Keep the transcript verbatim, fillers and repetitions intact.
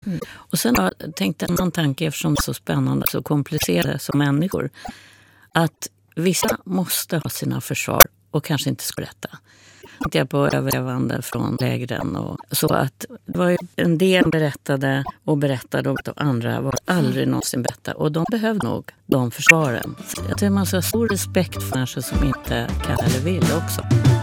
Mm. Och sen har jag tänkt en annan tanke, eftersom det är så spännande, så komplicerade som människor, att vissa måste ha sina försvar och kanske inte ska berätta. Jag tänkte på överlevande från lägren och så, att det var ju en del berättade och berättade och andra var aldrig någonsin berättade, och de behöver nog de försvaren. Jag tror man ska ha stor respekt för människor som inte kan eller vill också.